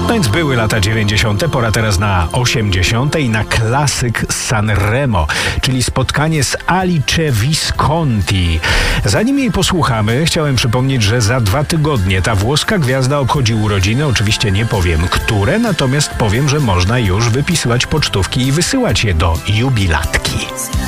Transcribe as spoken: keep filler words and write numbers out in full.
No więc były lata dziewięćdziesiąte, pora teraz na osiemdziesiąte i na klasyk Sanremo, czyli spotkanie z Alice Visconti. Zanim jej posłuchamy, chciałem przypomnieć, że za dwa tygodnie ta włoska gwiazda obchodzi urodziny. Oczywiście nie powiem które, natomiast powiem, że można już wypisywać pocztówki i wysyłać je do jubilatki.